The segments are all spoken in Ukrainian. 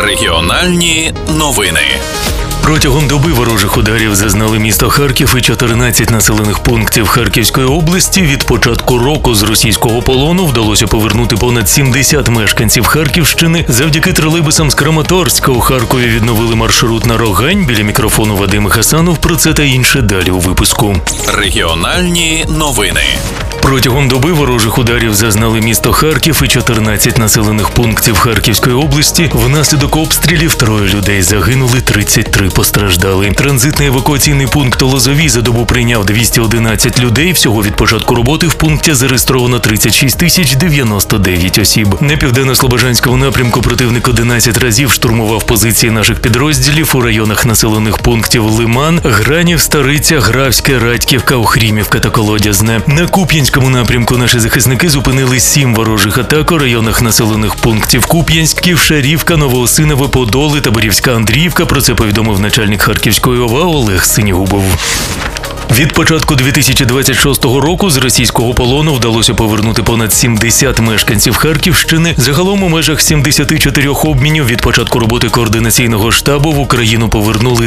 Регіональні новини. Протягом доби ворожих ударів зазнали місто Харків і 14 населених пунктів Харківської області. Від початку року з російського полону вдалося повернути понад 70 мешканців Харківщини. Завдяки тролейбусам з Краматорська у Харкові відновили маршрут на Рогань. Біля мікрофону Вадим Хасанов. Про це та інше далі у випуску. Регіональні новини. Протягом доби ворожих ударів зазнали місто Харків і 14 населених пунктів Харківської області. Внаслідок обстрілів 3 людей загинули, 33 постраждали. Транзитний евакуаційний пункт Лозові за добу прийняв 211 людей. Всього від початку роботи в пункті зареєстровано 36 099 осіб. На південно-слобожанському напрямку противник 11 разів штурмував позиції наших підрозділів у районах населених пунктів Лиман, Гранів, Стариця, Графське, Радьківка, Охрімівка та Колодязне. На Куп'янському напрямку наші захисники зупинили 7 ворожих атак у районах населених пунктів Куп'янськів, Шарівка, Новоосинове, Подоли, Таборівська, Андріївка. Про це повідомив начальник Харківської ОВА Олег Синігубов. Від початку 2026 року з російського полону вдалося повернути понад 70 мешканців Харківщини. Загалом у межах 74 обмінів від початку роботи координаційного штабу в Україну повернули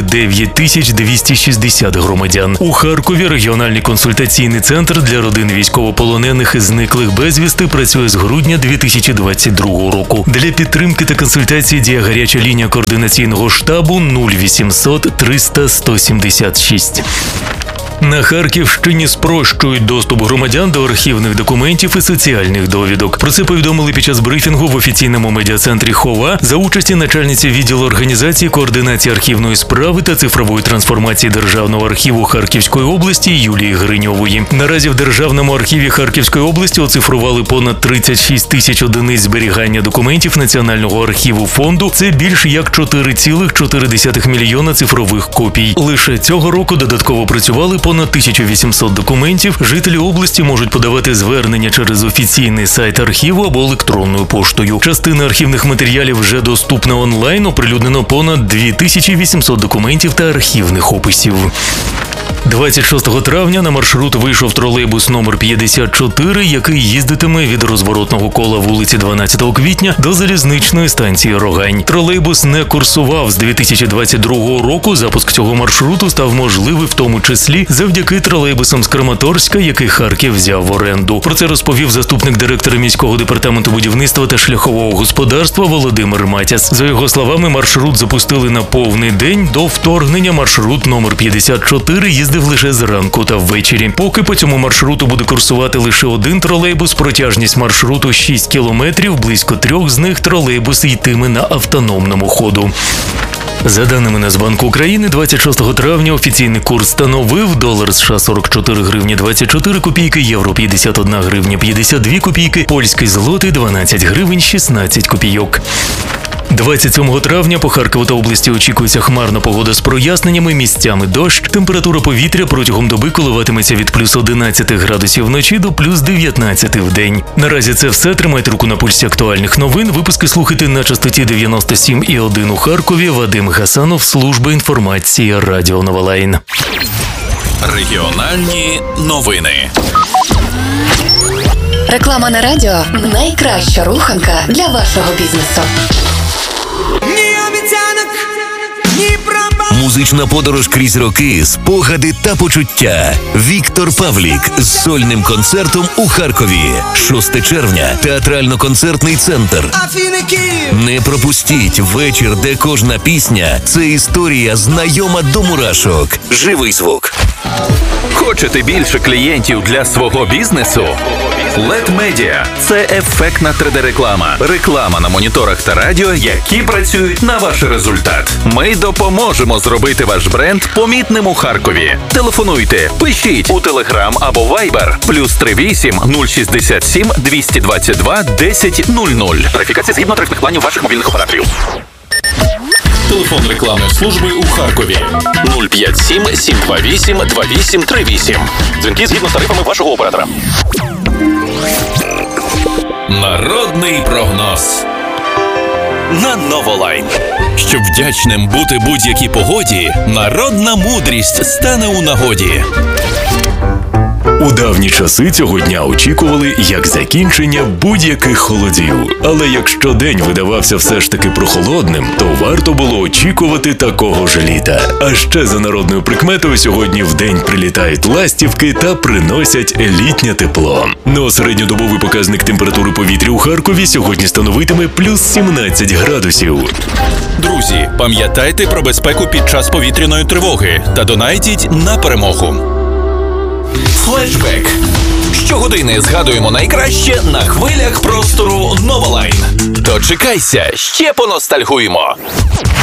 9260 громадян. У Харкові регіональний консультаційний центр для родин військовополонених і зниклих безвісти працює з грудня 2022 року. Для підтримки та консультації діє гаряча лінія координаційного штабу 0800 300 176. На Харківщині спрощують доступ громадян до архівних документів і соціальних довідок. Про це повідомили під час брифінгу в офіційному медіа-центрі ХОВА за участі начальниці відділу організації координації архівної справи та цифрової трансформації Державного архіву Харківської області Юлії Гриньової. Наразі в Державному архіві Харківської області оцифрували понад 36 тисяч одиниць зберігання документів Національного архіву фонду. Це більш як 4,4 мільйона цифрових копій. Лише цього року додатково працювали понад 1800 документів. Жителі області можуть подавати звернення через офіційний сайт архіву або електронною поштою. Частина архівних матеріалів вже доступна онлайн, оприлюднено понад 2800 документів та архівних описів. 26 травня на маршрут вийшов тролейбус номер 54, який їздитиме від розворотного кола вулиці 12 квітня до залізничної станції Рогань. Тролейбус не курсував з 2022 року. Запуск цього маршруту став можливий в тому числі завдяки тролейбусам з Краматорська, який Харків взяв в оренду. Про це розповів заступник директора міського департаменту будівництва та шляхового господарства Володимир Матяс. За його словами, маршрут запустили на повний день. До вторгнення маршрут номер 54 їздив лише зранку та ввечері. Поки по цьому маршруту буде курсувати лише один тролейбус, протяжність маршруту 6 кілометрів, близько 3 з них тролейбус йтиме на автономному ходу. За даними Нацбанку України, 26 травня офіційний курс становив долар США 44 гривні 24 копійки, євро 51 гривня 52 копійки, польський злотий 12 гривень 16 копійок. 27 травня по Харкову та області очікується хмарна погода з проясненнями, місцями дощ. Температура повітря протягом доби коливатиметься від плюс 11 градусів вночі до плюс 19 в день. Наразі це все. Тримайте руку на пульсі актуальних новин. Випуски слухайте на частоті 97,1 у Харкові. Вадим Хасанов, служба інформації Радіо Новолайн. Регіональні новини. Реклама на радіо – найкраща руханка для вашого бізнесу. Музична подорож крізь роки, спогади та почуття. Віктор Павлік з сольним концертом у Харкові. 6 червня. Театрально-концертний центр. Не пропустіть вечір, де кожна пісня – це історія знайома до мурашок. Живий звук. Хочете більше клієнтів для свого бізнесу? LED Media – це ефектна 3D-реклама. Реклама на моніторах та радіо, які працюють на ваш результат. Ми допоможемо зробити ваш бренд помітним у Харкові. Телефонуйте, пишіть у Telegram або Viber +38 067 222 1000. Тарифікація згідно тарифних планів ваших мобільних операторів. Телефон рекламної служби у Харкові 057 728 2838. Дзвінки згідно з тарифами вашого оператора. Народний прогноз на Новолайн. Щоб вдячним бути будь-якій погоді, народна мудрість стане у нагоді. У давні часи цього дня очікували як закінчення будь-яких холодів. Але якщо день видавався все ж таки прохолодним, то варто було очікувати такого ж літа. А ще за народною прикметою сьогодні в день прилітають ластівки та приносять літнє тепло. Ну а середньодобовий показник температури повітря у Харкові сьогодні становитиме плюс 17 градусів. Друзі, пам'ятайте про безпеку під час повітряної тривоги та донайтіть на перемогу. Флешбек. Щогодини згадуємо найкраще на хвилях простору Новалайн. Дочекайся, ще поностальгуємо.